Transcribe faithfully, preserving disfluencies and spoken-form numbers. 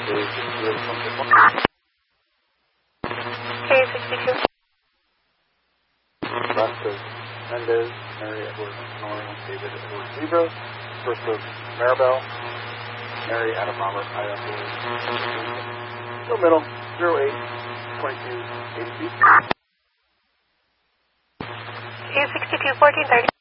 K sixty-two. Left of Mendez, Mary Edward Norris, David Edward Zebra. First of Maribel, Mary Adam Robert, I F O. No middle, zero eight, twenty-two, eighty-two. K sixty-two, fourteen thirty.